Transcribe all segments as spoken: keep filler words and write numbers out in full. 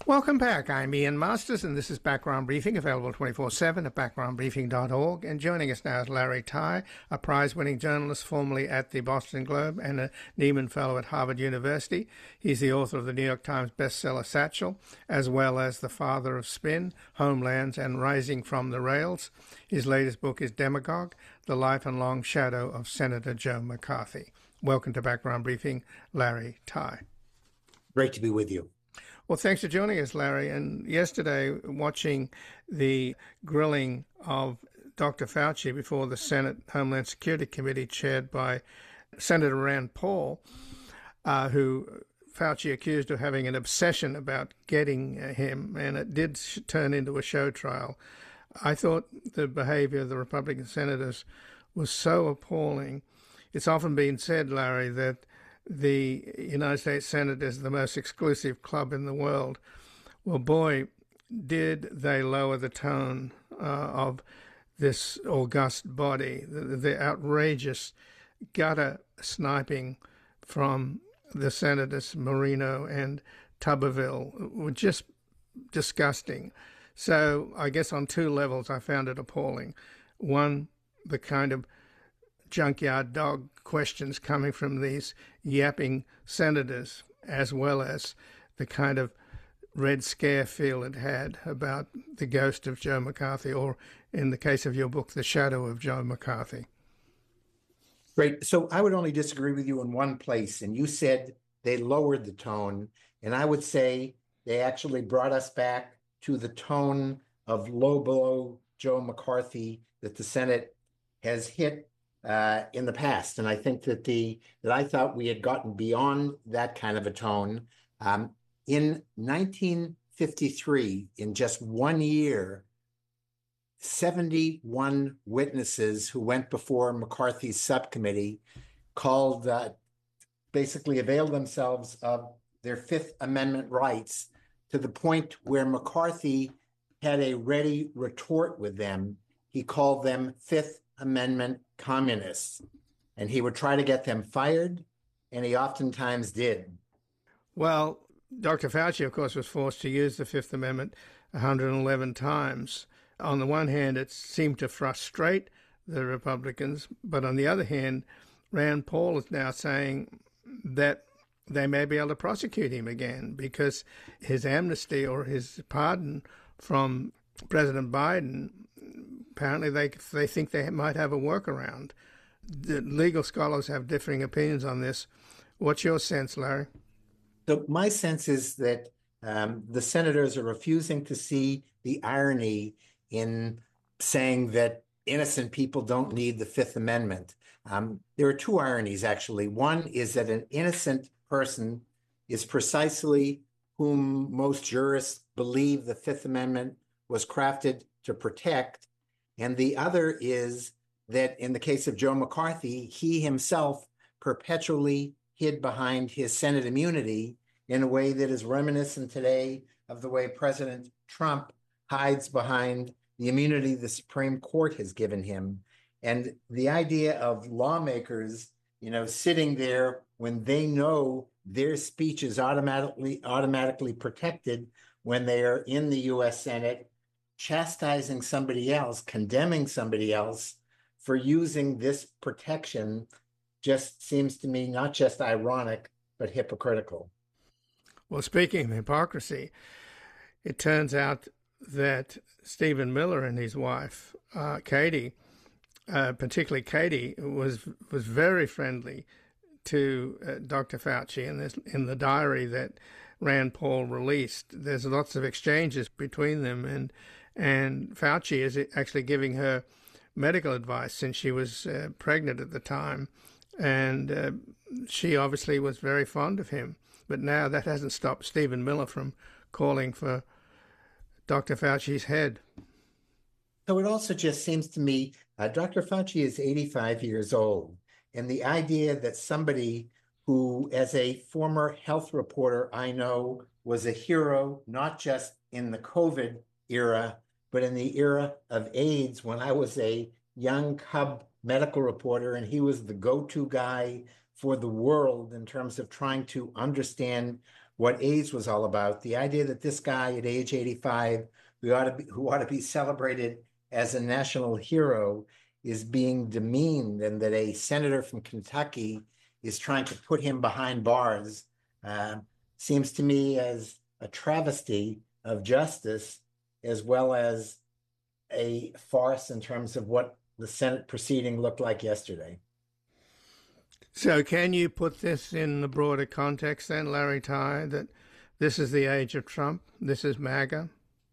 Welcome back. I'm Ian Masters, and this is Background Briefing, available twenty-four seven at background briefing dot org. And joining us now is Larry Tye, a prize-winning journalist formerly at the Boston Globe and a Nieman Fellow at Harvard University. He's the author of the New York Times bestseller Satchel, as well as the father of Spin, Homelands, and Rising from the Rails. His latest book is Demagogue, The Life and Long Shadow of Senator Joe McCarthy. Welcome to Background Briefing, Larry Tye. Great to be with you. Well, thanks for joining us, Larry. And yesterday, watching the grilling of Doctor Fauci before the Senate Homeland Security Committee chaired by Senator Rand Paul, uh, who Fauci accused of having an obsession about getting uh, him, and it did sh- turn into a show trial. I thought the behavior of the Republican senators was so appalling. It's often been said, Larry, that the United States Senate is the most exclusive club in the world. Well, boy, did they lower the tone uh, of this august body. The, the outrageous gutter sniping from the senators Marino and Tuberville were just disgusting. So I guess on two levels I found it appalling. One, the kind of junkyard dog questions coming from these yapping senators, as well as the kind of red scare feel it had about the ghost of Joe McCarthy, or in the case of your book, the shadow of Joe McCarthy. Great. So I would only disagree with you in one place, and you said they lowered the tone, and I would say they actually brought us back to the tone of low blow Joe McCarthy that the Senate has hit Uh, in the past. And I think that the that I thought we had gotten beyond that kind of a tone. Um, in nineteen fifty-three, in just one year, seventy-one witnesses who went before McCarthy's subcommittee called, uh, basically availed themselves of their Fifth Amendment rights to the point where McCarthy had a ready retort with them. He called them Fifth Amendment communists, and he would try to get them fired, and he oftentimes did. Well, Doctor Fauci, of course, was forced to use the Fifth Amendment one hundred eleven times. On the one hand, it seemed to frustrate the Republicans, but on the other hand, Rand Paul is now saying that they may be able to prosecute him again because his amnesty or his pardon from President Biden, apparently they they think they might have a workaround. The legal scholars have differing opinions on this. What's your sense, Larry? So my sense is that um, the senators are refusing to see the irony in saying that innocent people don't need the Fifth Amendment. Um, there are two ironies, actually. One is that an innocent person is precisely whom most jurists believe the Fifth Amendment was crafted to protect. And the other is that in the case of Joe McCarthy, he himself perpetually hid behind his Senate immunity in a way that is reminiscent today of the way President Trump hides behind the immunity the Supreme Court has given him. And the idea of lawmakers, you know, sitting there when they know their speech is automatically automatically protected when they are in the U S Senate, chastising somebody else, condemning somebody else for using this protection just seems to me not just ironic, but hypocritical. Well, speaking of hypocrisy, it turns out that Stephen Miller and his wife, uh, Katie, uh, particularly Katie, was was very friendly to uh, Doctor Fauci. In this, in the diary that Rand Paul released, there's lots of exchanges between them, and and Fauci is actually giving her medical advice since she was uh, pregnant at the time, and uh, she obviously was very fond of him. But now that hasn't stopped Stephen Miller from calling for Doctor Fauci's head. So it also just seems to me, uh, Doctor Fauci is eighty-five years old, and the idea that somebody who, as a former health reporter, I know was a hero, not just in the COVID era, but in the era of AIDS, when I was a young cub medical reporter, and he was the go-to guy for the world in terms of trying to understand what AIDS was all about. The idea that this guy at age eighty-five, who ought to be, who ought to be celebrated as a national hero, is being demeaned, and that a senator from Kentucky is trying to put him behind bars, uh, seems to me as a travesty of justice, as well as a farce in terms of what the Senate proceeding looked like yesterday. So can you put this in the broader context then, Larry Tye, that this is the age of Trump, this is MAGA?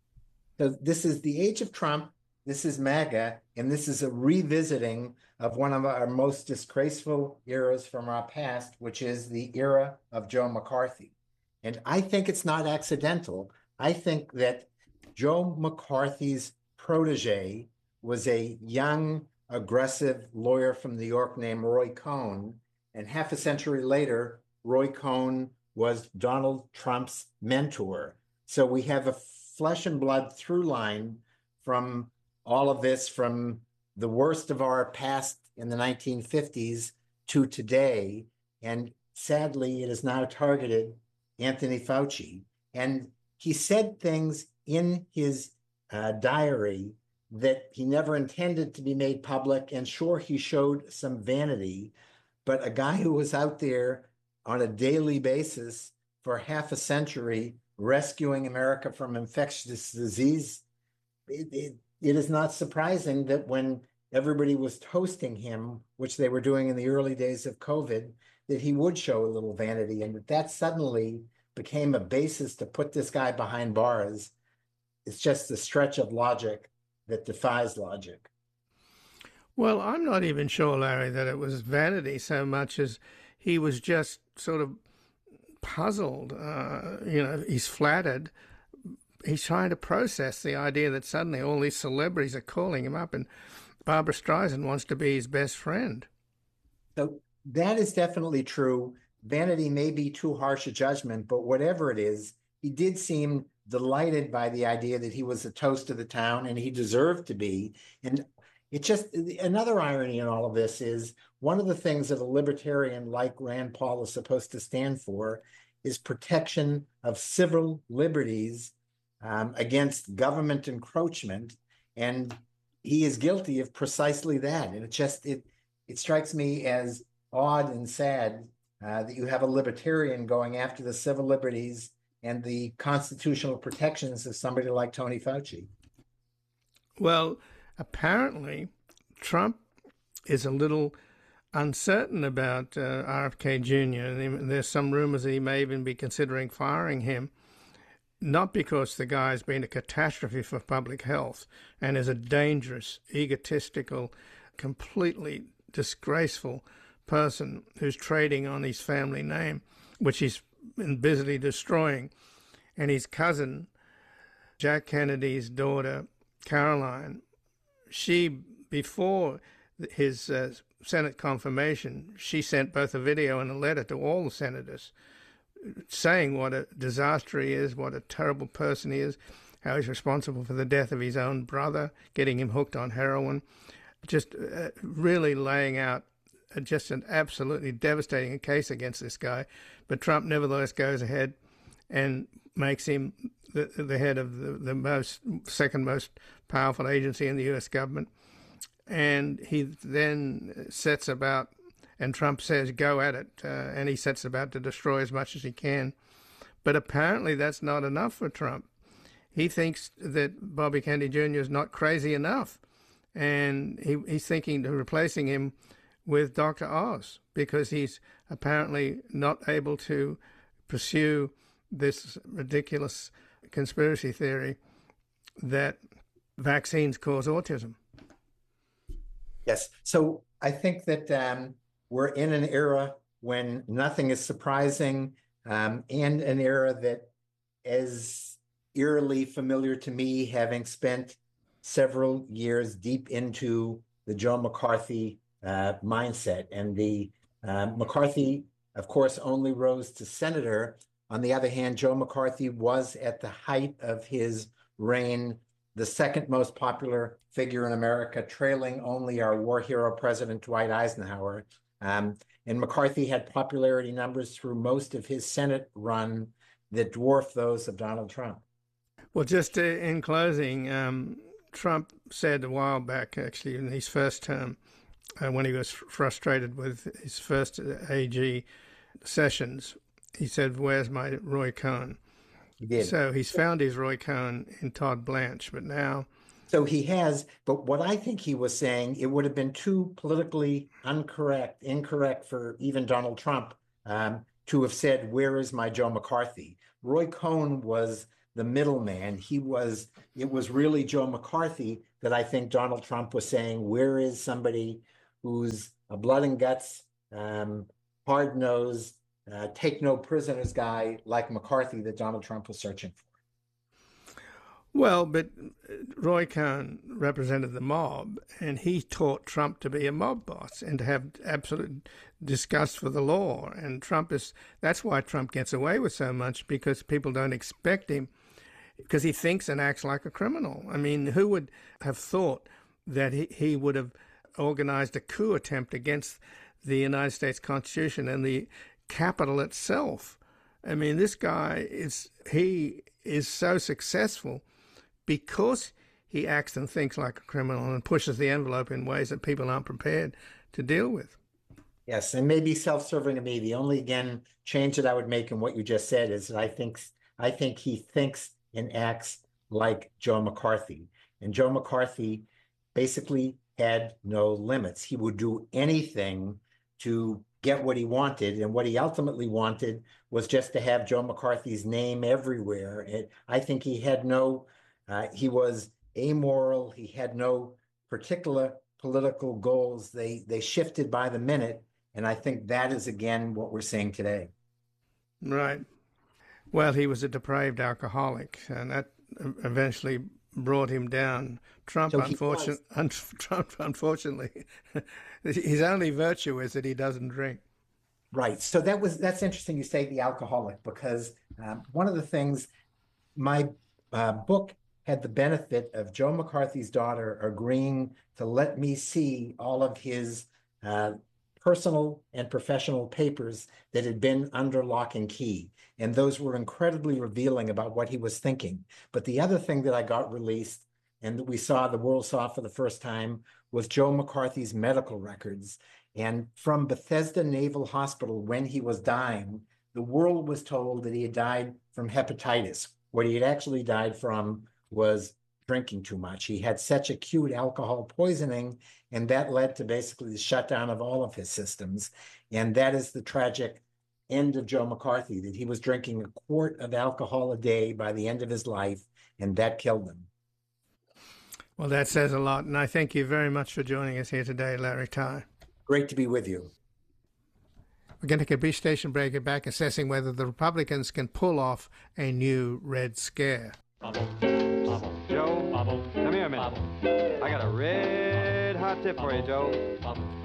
So this is the age of Trump, this is MAGA, and this is a revisiting of one of our most disgraceful eras from our past, which is the era of Joe McCarthy. And I think it's not accidental. I think that Joe McCarthy's protege was a young, aggressive lawyer from New York named Roy Cohn. And half a century later, Roy Cohn was Donald Trump's mentor. So we have a flesh and blood through line from all of this, from the worst of our past in the nineteen fifties to today. And sadly, it has now targeted Anthony Fauci. And he said things in his uh, diary that he never intended to be made public. And sure, he showed some vanity, but a guy who was out there on a daily basis for half a century rescuing America from infectious disease, it, it, it is not surprising that when everybody was toasting him, which they were doing in the early days of COVID, that he would show a little vanity, and that that suddenly became a basis to put this guy behind bars. It's just a stretch of logic that defies logic. Well, I'm not even sure, Larry, that it was vanity so much as he was just sort of puzzled. Uh, you know, he's flattered. He's trying to process the idea that suddenly all these celebrities are calling him up and Barbara Streisand wants to be his best friend. So that is definitely true. Vanity may be too harsh a judgment, but whatever it is, he did seem delighted by the idea that he was a toast of the town, and he deserved to be. And it just, another irony in all of this is one of the things that a libertarian like Rand Paul is supposed to stand for is protection of civil liberties um, against government encroachment. And he is guilty of precisely that. And it just, it, it strikes me as odd and sad uh, that you have a libertarian going after the civil liberties and the constitutional protections of somebody like Tony Fauci. Well, apparently, Trump is a little uncertain about uh, R F K Junior There's some rumors that he may even be considering firing him, not because the guy's been a catastrophe for public health and is a dangerous, egotistical, completely disgraceful person who's trading on his family name, which he's been busily destroying. And his cousin, Jack Kennedy's daughter, Caroline, she, before his uh, Senate confirmation, she sent both a video and a letter to all the senators saying what a disaster he is, what a terrible person he is, how he's responsible for the death of his own brother, getting him hooked on heroin, just uh, really laying out just an absolutely devastating case against this guy. But Trump nevertheless goes ahead and makes him the, the head of the, the most second most powerful agency in the U S government. And he then sets about, and Trump says, go at it. Uh, and he sets about to destroy as much as he can. But apparently that's not enough for Trump. He thinks that Bobby Kennedy Junior is not crazy enough. And he, he's thinking of replacing him with Doctor Oz, because he's apparently not able to pursue this ridiculous conspiracy theory that vaccines cause autism. Yes. So I think that um, we're in an era when nothing is surprising, um, and an era that is eerily familiar to me, having spent several years deep into the Joe McCarthy uh, mindset. And the uh, McCarthy, of course, only rose to senator. On the other hand, Joe McCarthy was at the height of his reign the second most popular figure in America, trailing only our war hero President Dwight Eisenhower. Um, and McCarthy had popularity numbers through most of his Senate run that dwarf those of Donald Trump. Well, just uh, in closing, um, Trump said a while back, actually, in his first term, uh, when he was frustrated with his first A G sessions, he said, "Where's my Roy Cohn?" He did. So he's found his Roy Cohn in Todd Blanche, but now... So he has, but what I think he was saying, it would have been too politically incorrect, incorrect for even Donald Trump um, to have said, "Where is my Joe McCarthy?" Roy Cohn was the middleman. He was, it was really Joe McCarthy that I think Donald Trump was saying, where is somebody who's a blood and guts, um, hard-nosed, uh, take no prisoners guy like McCarthy that Donald Trump was searching for. Well, but Roy Cohn represented the mob, and he taught Trump to be a mob boss and to have absolute disgust for the law. And Trump is, that's why Trump gets away with so much, because people don't expect him, because he thinks and acts like a criminal. I mean, who would have thought that he, he would have organized a coup attempt against the United States Constitution and the Capitol itself? I mean, this guy is, he is so successful because he acts and thinks like a criminal and pushes the envelope in ways that people aren't prepared to deal with. Yes, and maybe self-serving to me. The only, again, change that I would make in what you just said is that I think I think he thinks and acts like Joe McCarthy. And Joe McCarthy basically had no limits. He would do anything to get what he wanted, and what he ultimately wanted was just to have Joe McCarthy's name everywhere. And I think he had no, uh, he was amoral. He had no particular political goals. They they shifted by the minute, and I think that is again what we're seeing today. Right. Well, he was a depraved alcoholic, and that eventually brought him down. Trump, So unfortunately, un- Trump, unfortunately, his only virtue is that he doesn't drink. Right. So that was that's interesting. You say the alcoholic, because um, one of the things, my uh, book had the benefit of Joe McCarthy's daughter agreeing to let me see all of his uh, personal and professional papers that had been under lock and key. And those were incredibly revealing about what he was thinking. But the other thing that I got released and that we saw, the world saw for the first time, was Joe McCarthy's medical records. And from Bethesda Naval Hospital, when he was dying, the world was told that he had died from hepatitis. What he had actually died from was drinking too much. He had such acute alcohol poisoning, and that led to basically the shutdown of all of his systems. And that is the tragic end of Joe McCarthy, that he was drinking a quart of alcohol a day by the end of his life, and that killed him. Well, that says a lot, and I thank you very much for joining us here today, Larry Tye. Great to be with you. We're going to take a brief station break and back, assessing whether the Republicans can pull off a new Red Scare. Bubble, bubble, Joe, bubble, come here a minute. Bubble. I got a red hot tip for you, Joe. Bubble.